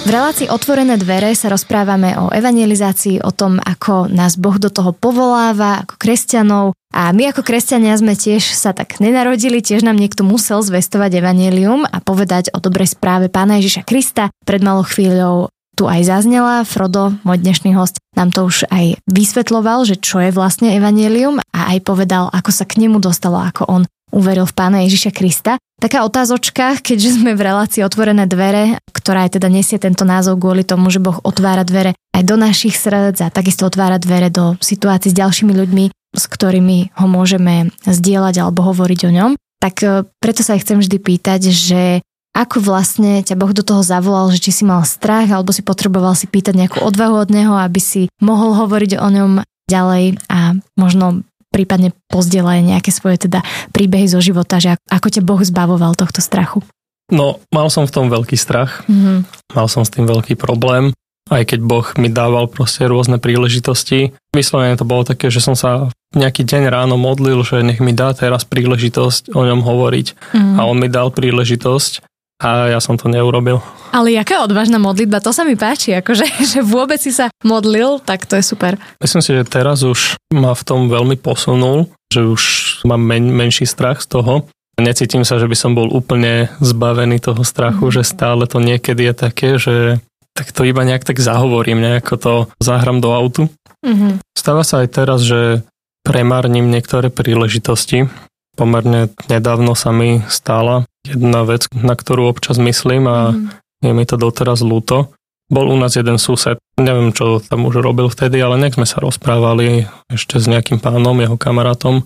V relácii Otvorené dvere sa rozprávame o evangelizácii, o tom, ako nás Boh do toho povoláva ako kresťanov. A my ako kresťania sme tiež sa tak nenarodili, tiež nám niekto musel zvestovať evanjelium a povedať o dobrej správe Pána Ježiša Krista. Pred malou chvíľou tu aj zaznela, Frodo, môj dnešný host, nám to už aj vysvetľoval, že čo je vlastne evanjelium a aj povedal, ako sa k nemu dostalo, ako on uveril v Pána Ježiša Krista. Taká otázočka, keďže sme v relácii Otvorené dvere, ktorá aj teda nesie tento názov kvôli tomu, že Boh otvára dvere aj do našich srdc a takisto otvára dvere do situácií s ďalšími ľuďmi, s ktorými ho môžeme zdieľať alebo hovoriť o ňom. Tak preto sa aj chcem vždy pýtať, že ako vlastne ťa Boh do toho zavolal, že či si mal strach alebo si potreboval si pýtať nejakú odvahu od neho, aby si mohol hovoriť o ňom ďalej a možno prípadne pozdieľaj nejaké svoje teda príbehy zo života, že ako ťa Boh zbavoval tohto strachu. No, mal som v tom veľký strach. Mal som s tým veľký problém. Aj keď Boh mi dával proste rôzne príležitosti. Vyslovene to bolo také, že som sa nejaký deň ráno modlil, že nech mi dá teraz príležitosť o ňom hovoriť. A on mi dal príležitosť a ja som to neurobil. Ale jaká odvážna modlitba, to sa mi páči, akože že vôbec si sa modlil, tak to je super. Myslím si, že teraz už ma v tom veľmi posunul, že už mám menší strach z toho. Necítim sa, že by som bol úplne zbavený toho strachu, že stále to niekedy je také, že tak to iba nejak tak zahovorím, nejako to zahrám do autu. Stáva sa aj teraz, že premárnim niektoré príležitosti. Pomerne nedávno sa mi stala jedna vec, na ktorú občas myslím a je mi to doteraz ľúto. Bol u nás jeden sused, neviem, čo tam už robil vtedy, ale nech sme sa rozprávali ešte s nejakým pánom, jeho kamarátom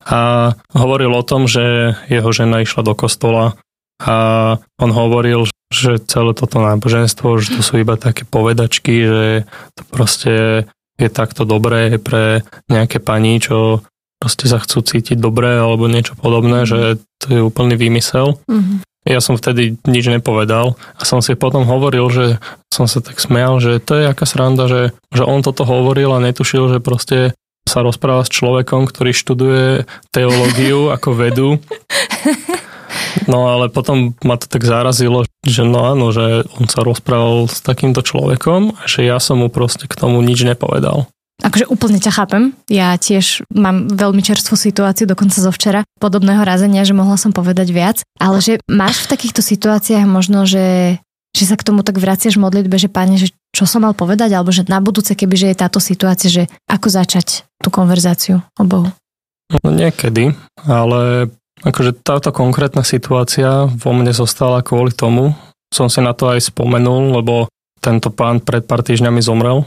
a hovoril o tom, že jeho žena išla do kostola a on hovoril, že celé toto náboženstvo, že to sú iba také povedačky, že to proste je takto dobré pre nejaké pani, čo proste sa chcú cítiť dobre alebo niečo podobné, že to je úplný výmysel. Ja som vtedy nič nepovedal a som si potom hovoril, že som sa tak smial, že to je aká sranda, že on toto hovoril a netušil, že proste sa rozpráva s človekom, ktorý študuje teológiu ako vedu. No ale potom ma to tak zarazilo, že no áno, že on sa rozprával s takýmto človekom a že ja som mu proste k tomu nič nepovedal. Akože úplne ťa chápem. Ja tiež mám veľmi čerstvú situáciu, dokonca zo včera, podobného razenia, že mohla som povedať viac. Ale že máš v takýchto situáciách možno, že sa k tomu tak vraciaš v modlitbe, že Pane, že čo som mal povedať, alebo že na budúce, kebyže je táto situácia, že ako začať tú konverzáciu o Bohu? No niekedy, ale akože táto konkrétna situácia vo mne zostala kvôli tomu. Som si na to aj spomenul, lebo tento pán pred pár týždňami zomrel.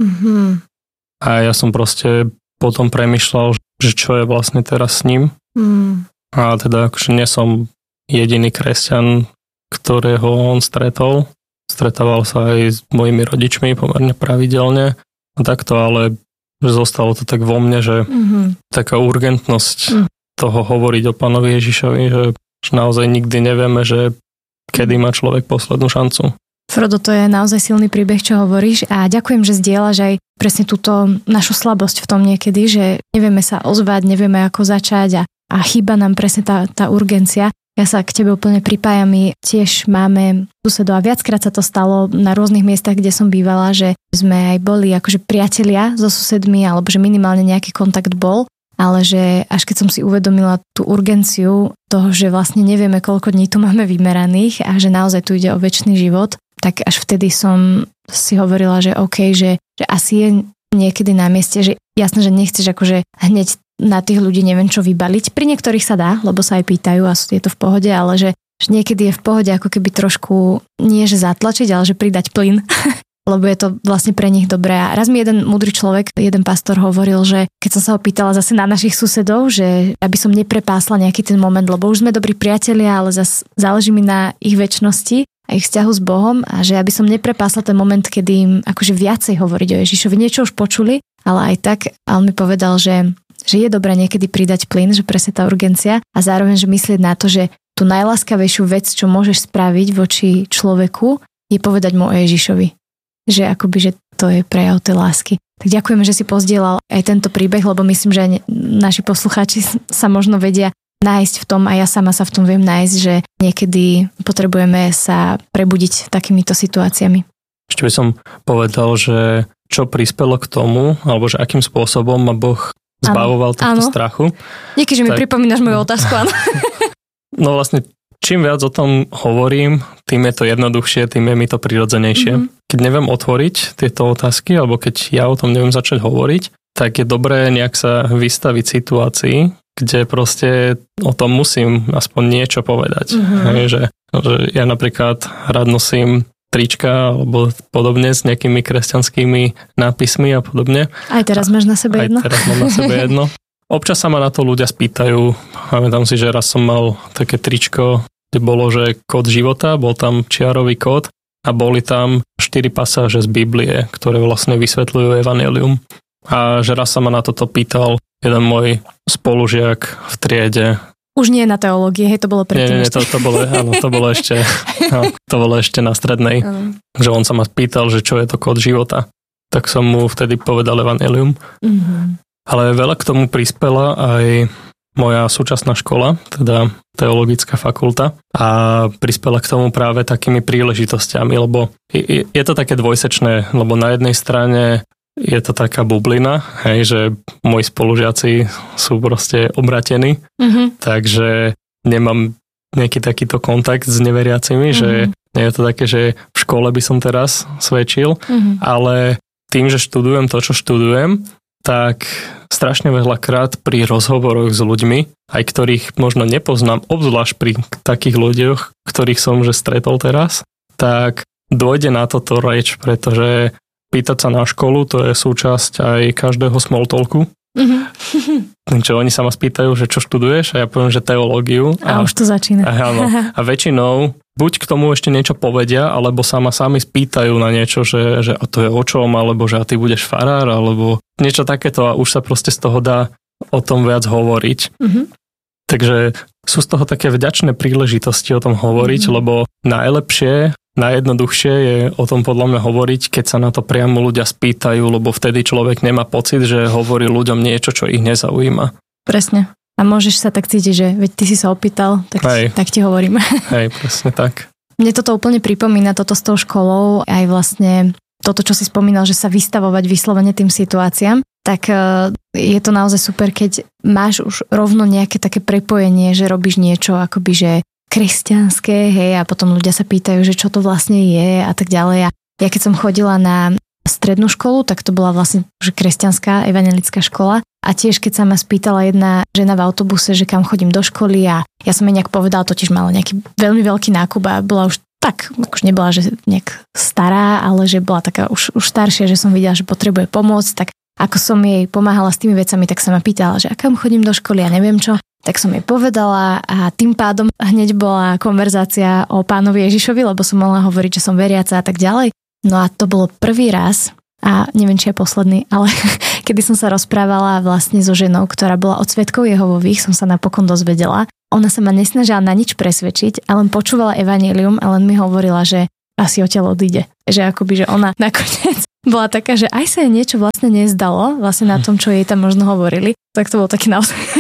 A ja som proste potom premýšľal, že čo je vlastne teraz s ním. A teda akože nie som jediný kresťan, ktorého on stretol. Stretával sa aj s mojimi rodičmi pomerne pravidelne. A takto, ale zostalo to tak vo mne, že taká urgentnosť toho hovoriť o Pánovi Ježišovi, že naozaj nikdy nevieme, že kedy má človek poslednú šancu. Frodo, to je naozaj silný príbeh, čo hovoríš a ďakujem, že zdieľaš aj presne túto našu slabosť v tom niekedy, že nevieme sa ozvať, nevieme ako začať a chýba nám presne tá urgencia. Ja sa k tebe úplne pripájam, my tiež máme susedov a viackrát sa to stalo na rôznych miestach, kde som bývala, že sme aj boli akože priatelia so susedmi alebo že minimálne nejaký kontakt bol, ale že až keď som si uvedomila tú urgenciu toho, že vlastne nevieme, koľko dní tu máme vymeraných a že naozaj tu ide o večný život, tak až vtedy som si hovorila, že OK, že asi je niekedy na mieste, že jasné, že nechceš akože hneď na tých ľudí neviem čo vybaliť. Pri niektorých sa dá, lebo sa aj pýtajú a je to v pohode, ale že niekedy je v pohode ako keby trošku nie že zatlačiť, ale že pridať plyn. Lebo je to vlastne pre nich dobré. A raz mi jeden múdry človek, jeden pastor hovoril, že keď som sa ho pýtala zase na našich susedov, že aby som neprepásla nejaký ten moment, lebo už sme dobrí priatelia, ale zase záleží mi na ich večnosti a ich vzťahu s Bohom a že aby som neprepásla ten moment, kedy im akože viacej hovoriť o Ježišovi. Niečo už počuli, ale aj tak. A on mi povedal, že je dobré niekedy pridať plyn, že presne tá urgencia a zároveň, že myslieť na to, že tú najláskavejšiu vec, čo môžeš spraviť voči človeku, je povedať mu o Ježišovi. Že akoby, že to je prejav tej lásky. Tak ďakujeme, že si pozdieľal aj tento príbeh, lebo myslím, že aj naši poslucháči sa možno vedia nájsť v tom a ja sama sa v tom viem nájsť, že niekedy potrebujeme sa prebudiť takýmito situáciami. ešte by som povedal, že čo prispelo k tomu, alebo že akým spôsobom ma Boh zbavoval tohto strachu. Díky, že mi pripomínaš moju otázku, áno. No vlastne, čím viac o tom hovorím, tým je to jednoduchšie, tým je mi to prirodzenejšie. Keď neviem otvoriť tieto otázky, alebo keď ja o tom neviem začať hovoriť, tak je dobré nejak sa vystaviť situácii, kde proste o tom musím aspoň niečo povedať. Že ja napríklad rád nosím trička alebo podobne s nejakými kresťanskými nápismi a podobne. Aj teraz máš na sebe jedno? Aj teraz mám na sebe jedno. Občas sa ma na to ľudia spýtajú. Pamätám si, že raz som mal také tričko, kde bolo, že kód života, bol tam čiarový kód a boli tam 4 pasáže z Biblie, ktoré vlastne vysvetľujú evanjelium. A že raz sa ma na toto pýtal jeden môj spolužiak v triede. Už nie na teológie, hej, to bolo predtým. Nie, to bolo ešte na strednej. Že on sa ma pýtal, že čo je to kód života. Tak som mu vtedy povedal evanjelium. Ale veľa k tomu prispela aj moja súčasná škola, teda teologická fakulta, a prispela k tomu práve takými príležitosťami, lebo je to také dvojsečné, lebo na jednej strane je to taká bublina, hej, že moji spolužiaci sú proste obratení, takže nemám nejaký takýto kontakt s neveriacimi, že nie je to také, že v škole by som teraz svedčil, ale tým, že študujem to, čo študujem, tak strašne veľakrát pri rozhovoroch s ľuďmi, aj ktorých možno nepoznám, obzvlášť pri takých ľuďoch, ktorých som že stretol teraz, tak dôjde na toto reč, pretože pýtať sa na školu, to je súčasť aj každého small talku. Takže oni sa ma spýtajú, že čo študuješ, a ja poviem, že teológiu. A už to začína. A väčšinou buď k tomu ešte niečo povedia, alebo sa ma sami spýtajú na niečo, že a to je o čom, alebo že a ty budeš farár, alebo niečo takéto, a už sa proste z toho dá o tom viac hovoriť. Takže sú z toho také vďačné príležitosti o tom hovoriť, lebo najjednoduchšie je o tom podľa mňa hovoriť, keď sa na to priamo ľudia spýtajú, lebo vtedy človek nemá pocit, že hovorí ľuďom niečo, čo ich nezaujíma. Presne. A môžeš sa tak cítiť, že veď ty si sa opýtal, tak ti hovorím. Hej, presne tak. Mne toto úplne pripomína toto s tou školou, aj vlastne toto, čo si spomínal, že sa vystavovať vyslovene tým situáciám, tak je to naozaj super, keď máš už rovno nejaké také prepojenie, že robíš niečo akoby, že kresťanské, hej, a potom ľudia sa pýtajú, že čo to vlastne je a tak ďalej. A ja keď som chodila na strednú školu, tak to bola vlastne že kresťanská evanjelická škola, a tiež keď sa ma spýtala jedna žena v autobuse, že kam chodím do školy, a ja som jej nejak povedala, totiž mala nejaký veľmi veľký nákup a bola už tak, už nebola že nejak stará, ale že bola taká už staršia, že som videla, že potrebuje pomôcť, tak ako som jej pomáhala s tými vecami, tak sa ma pýtala, že a kam chodím do školy, ja neviem čo. Tak som jej povedala a tým pádom hneď bola konverzácia o Pánovi Ježišovi, lebo som mohla hovoriť, že som veriaca a tak ďalej. No a to bolo prvý raz, a neviem, či je posledný, ale kedy som sa rozprávala vlastne so ženou, ktorá bola od svedkov Jehovových, som sa napokon dozvedela. Ona sa ma nesnažila na nič presvedčiť, ale len počúvala evanjelium a len mi hovorila, že asi odtiaľ odíde. Že akoby, že ona nakoniec bola taká, že aj sa jej niečo vlastne nezdalo, vlastne na tom, čo jej tam možno hovorili. Tak to bol taký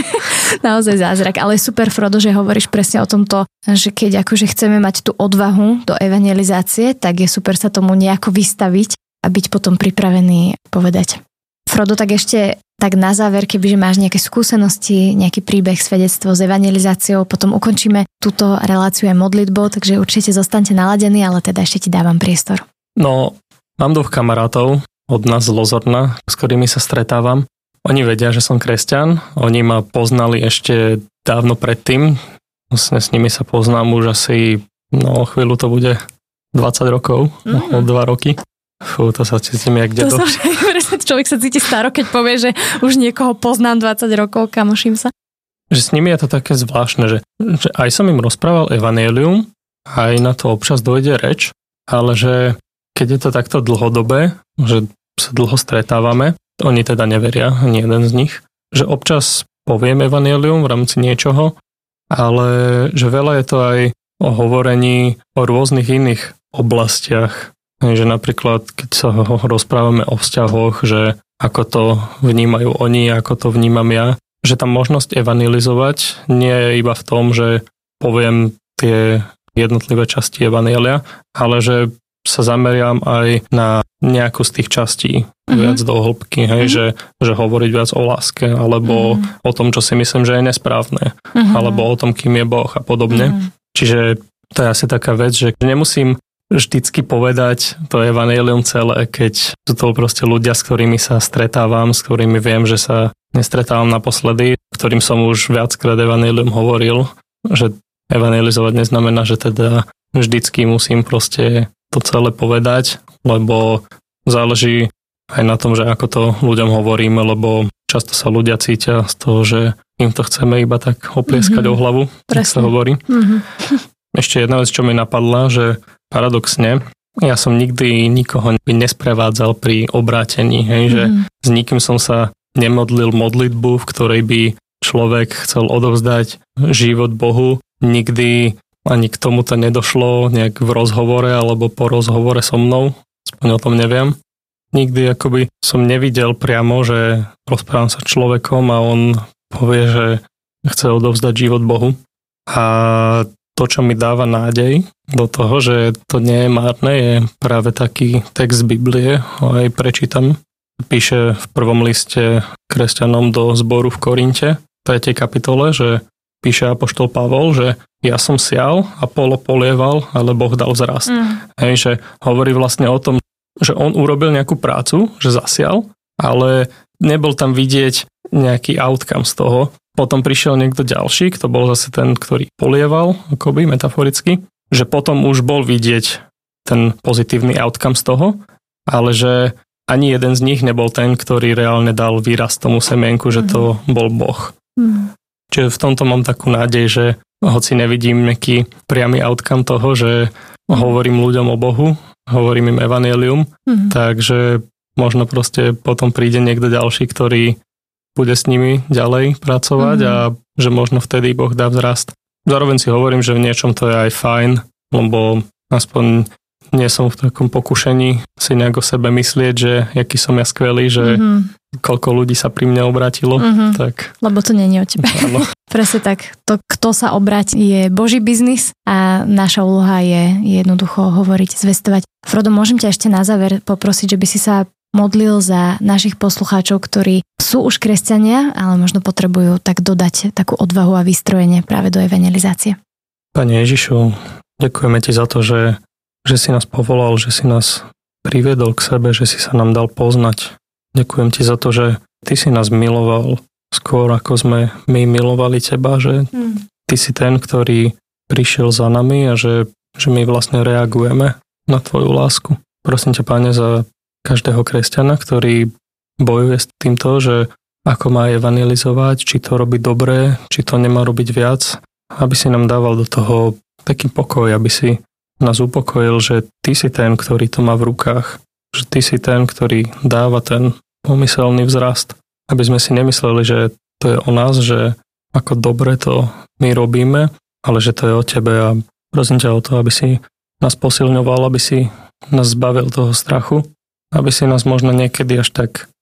naozaj zázrak. Ale super, Frodo, že hovoríš presne o tomto, že keď akože chceme mať tú odvahu do evangelizácie, tak je super sa tomu nejako vystaviť a byť potom pripravený povedať. Frodo, tak ešte tak na záver, kebyže máš nejaké skúsenosti, nejaký príbeh, svedectvo s evangelizáciou, potom ukončíme túto reláciu aj modlitbou, takže určite zostaňte naladení, ale teda ešte ti dávam priestor. No, mám 2 kamarátov od nás z Lozorna, s ktorými sa stretávam. Oni vedia, že som kresťan, oni ma poznali ešte dávno predtým. Vlastne s nimi sa poznám už asi, chvíľu to bude 20 rokov, 2 roky. Fú, to sa cítim jak dedo. Človek sa cíti staro, keď povie, že už niekoho poznám 20 rokov, kamoším sa. Že s nimi je to také zvláštne, že aj som im rozprával evanjelium, aj na to občas dojde reč, ale že keď je to takto dlhodobé, že sa dlho stretávame, oni teda neveria, ani jeden z nich, že občas poviem evanjelium v rámci niečoho, ale že veľa je to aj o hovorení o rôznych iných oblastiach. Že napríklad, keď sa rozprávame o vzťahoch, že ako to vnímajú oni, ako to vnímam ja, že tam možnosť evangelizovať nie je iba v tom, že poviem tie jednotlivé časti evanjelia, ale že sa zameriam aj na nejakú z tých častí viac do hĺbky, hej, že hovoriť viac o láske, alebo o tom, čo si myslím, že je nesprávne, alebo o tom, kým je Boh a podobne. Čiže to je asi taká vec, že nemusím vždycky povedať to evanjelium celé, keď sú to proste ľudia, s ktorými sa stretávam, s ktorými viem, že sa nestretávam naposledy, ktorým som už viackrát evanjelium hovoril, že evanjelizovať neznamená, že teda vždycky musím proste to celé povedať, lebo záleží aj na tom, že ako to ľuďom hovoríme, lebo často sa ľudia cítia z toho, že im to chceme iba tak oplieskať o hlavu, tak sa hovorí. Ešte jedna vec, čo mi napadla, že paradoxne, ja som nikdy nikoho nesprevádzal pri obrátení, hej, že s nikým som sa nemodlil modlitbu, v ktorej by človek chcel odovzdať život Bohu. Nikdy ani k tomuto nedošlo nejak v rozhovore alebo po rozhovore so mnou, aspoň o tom neviem. Nikdy akoby som nevidel priamo, že rozprávam sa človekom a on povie, že chce odovzdať život Bohu. A to, čo mi dáva nádej do toho, že to nie je márne, je práve taký text Biblie, ho aj prečítam. Píše v prvom liste kresťanom do zboru v Korinte, 3. kapitole, že píše apoštol Pavol, že ja som sial, Apolo polieval, ale Boh dal vzrast. Hej, že hovorí vlastne o tom, že on urobil nejakú prácu, že zasial, ale nebol tam vidieť nejaký outcome z toho. Potom prišiel niekto ďalší, kto bol zase ten, ktorý polieval, akoby metaforicky, že potom už bol vidieť ten pozitívny outcome z toho, ale že ani jeden z nich nebol ten, ktorý reálne dal výraz tomu semienku, že to bol Boh. Čiže v tomto mám takú nádej, že hoci nevidím nejaký priamy outcome toho, že hovorím ľuďom o Bohu, hovorím im evanjelium, takže možno proste potom príde niekto ďalší, ktorý bude s nimi ďalej pracovať a že možno vtedy Boh dá vzrast. Zároveň si hovorím, že v niečom to je aj fajn, lebo aspoň nie som v takom pokušení si nejak o sebe myslieť, že aký som ja skvelý, že koľko ľudí sa pri mne obrátilo. Tak... Lebo to nie je o tebe. Presne tak. To, kto sa obráti, je Boží biznis a naša úloha je jednoducho hovoriť, zvestovať. Frodo, môžem ťa ešte na záver poprosiť, že by si sa modlil za našich poslucháčov, ktorí sú už kresťania, ale možno potrebujú tak dodať takú odvahu a vystrojenie práve do evangelizácie. Pane Ježišu, ďakujeme ti za to, že si nás povolal, že si nás priviedol k sebe, že si sa nám dal poznať. Ďakujem ti za to, že ty si nás miloval skôr, ako sme my milovali teba, že ty si ten, ktorý prišiel za nami a že my vlastne reagujeme na tvoju lásku. Prosím ťa, Pane, za každého kresťana, ktorý bojuje s týmto, že ako má evangelizovať, či to robí dobre, či to nemá robiť viac, aby si nám dával do toho taký pokoj, aby si nás upokojil, že ty si ten, ktorý to má v rukách, že ty si ten, ktorý dáva ten pomyselný vzrast, aby sme si nemysleli, že to je o nás, že ako dobre to my robíme, ale že to je o tebe a prosím ťa o to, aby si nás posilňoval, aby si nás zbavil toho strachu, aby si nás možno niekedy až tak